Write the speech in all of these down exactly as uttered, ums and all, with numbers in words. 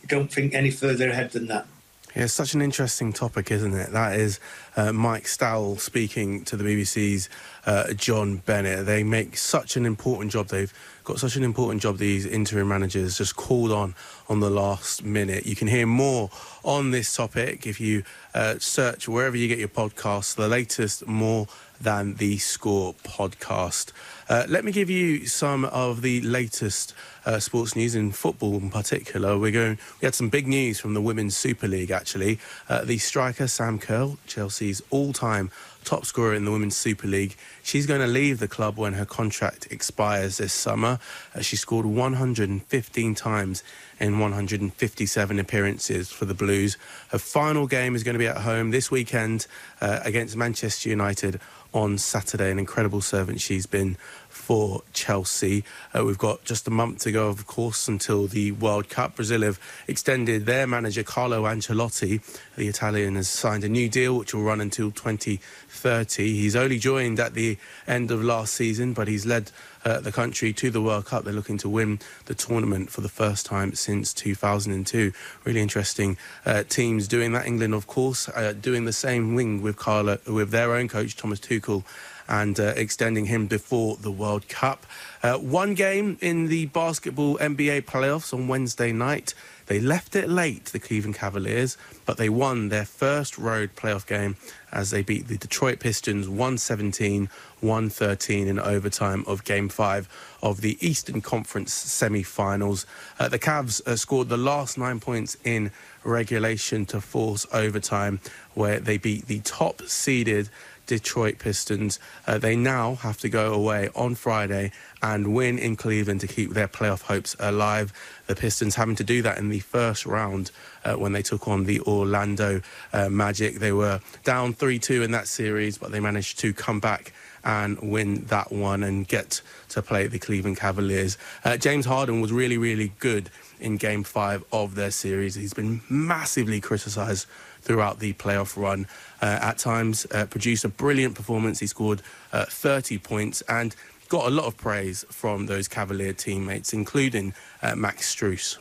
don't think any further ahead than that. Yeah, it's such an interesting topic, isn't it? That is uh, Mike Stowell speaking to the B B C's uh, John Bennett. They make such an important job. They've got such an important job, these interim managers, just called on on the last minute. You can hear more on this topic if you uh, search wherever you get your podcasts, the latest More Than the Score podcast. Uh, let me give you some of the latest uh, sports news in football in particular. We're going. We had some big news from the Women's Super League, actually. Uh, the striker, Sam Kerr, Chelsea's all-time top scorer in the Women's Super League. She's going to leave the club when her contract expires this summer. Uh, she scored one hundred fifteen times in one hundred fifty-seven appearances for the Blues. Her final game is going to be at home this weekend uh, against Manchester United on Saturday. An incredible servant she's been for Chelsea. Uh, we've got just a month to go, of course, until the World Cup. Brazil have extended their manager, Carlo Ancelotti. The Italian has signed a new deal which will run until twenty thirty. He's only joined at the end of last season, but he's led uh, the country to the World Cup. They're looking to win the tournament for the first time since two thousand two. Really interesting uh, teams doing that. England, of course, uh, doing the same wing with Carlo, with their own coach, Thomas Tuchel, and uh, extending him before the World Cup. Uh, one game in the basketball N B A playoffs on Wednesday night. They left it late, the Cleveland Cavaliers, but they won their first road playoff game as they beat the Detroit Pistons one seventeen one thirteen in overtime of Game five of the Eastern Conference semi-finals. Uh, the Cavs uh, scored the last nine points in regulation to force overtime, where they beat the top-seeded Detroit Pistons. Uh, they now have to go away on Friday and win in Cleveland to keep their playoff hopes alive. The Pistons having to do that in the first round uh, when they took on the Orlando uh, Magic. They were down three two in that series, but they managed to come back and win that one and get to play the Cleveland Cavaliers. Uh, James Harden was really, really good in Game five of their series. He's been massively criticised throughout the playoff run. Uh, at times, uh, produced a brilliant performance. He scored uh, thirty points and got a lot of praise from those Cavalier teammates, including uh, Max Strus.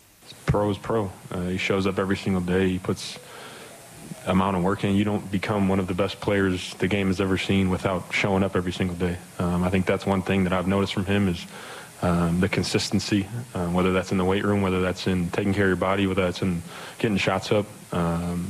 Pro is pro. Uh, he shows up every single day. He puts amount of work in. You don't become one of the best players the game has ever seen without showing up every single day. Um, I think that's one thing that I've noticed from him is um, the consistency, uh, whether that's in the weight room, whether that's in taking care of your body, whether that's in getting shots up. Um,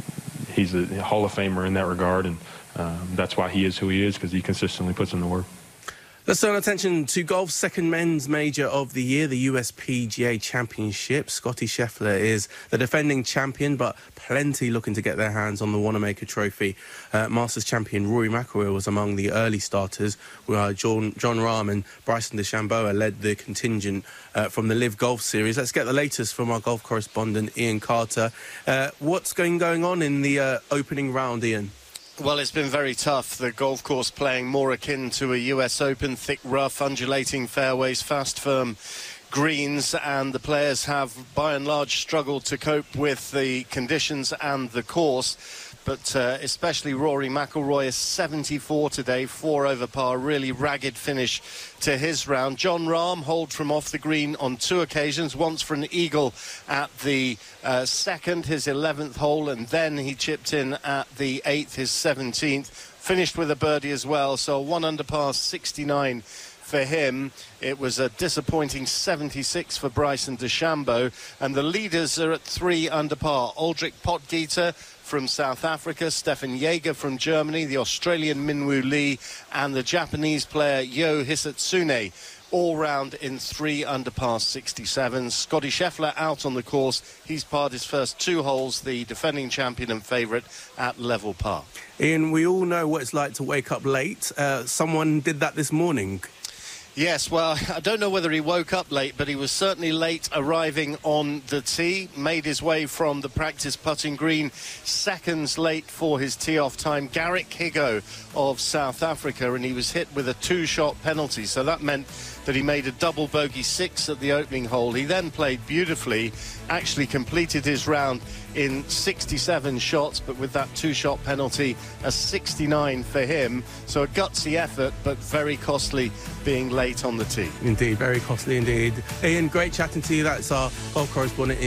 he's a Hall of Famer in that regard, and um, that's why he is who he is, because he consistently puts in the work. Let's turn attention to golf's second men's major of the year, the U S P G A Championship. Scottie Scheffler is the defending champion, but plenty looking to get their hands on the Wanamaker Trophy. Uh, Masters champion Rory McIlroy was among the early starters, where John, John Rahm and Bryson DeChambeau led the contingent uh, from the Live Golf Series. Let's get the latest from our golf correspondent, Ian Carter. Uh, what's going, going on in the uh, opening round, Ian? Well, it's been very tough. The golf course playing more akin to a U S Open, thick, rough, undulating fairways, fast, firm greens, and the players have, by and large, struggled to cope with the conditions and the course. But uh, especially Rory McIlroy is seventy-four today, four over par, really ragged finish to his round. John Rahm holed from off the green on two occasions, once for an eagle at the uh, second, his eleventh hole, and then he chipped in at the eighth, his seventeenth, finished with a birdie as well, so one under par, sixty-nine for him. It was a disappointing seventy-six for Bryson DeChambeau, and the leaders are at three under par. Aldrich Potgieter from South Africa, Stefan Jaeger from Germany, the Australian Minwoo Lee, and the Japanese player Yo Hisatsune, all round in three under par sixty-seven. Scottie Scheffler out on the course. He's parred his first two holes, the defending champion and favourite, at level par. Ian, we all know what it's like to wake up late. Uh, someone did that this morning. Yes, well, I don't know whether he woke up late, but he was certainly late arriving on the tee, made his way from the practice putting green, seconds late for his tee-off time. Garrick Higo of South Africa, and he was hit with a two-shot penalty, so that meant that he made a double bogey six at the opening hole. He then played beautifully, actually completed his round in sixty-seven shots, but with that two-shot penalty, a sixty-nine for him. So a gutsy effort, but very costly being late on the tee. Indeed, very costly indeed. Ian, great chatting to you. That's our golf correspondent.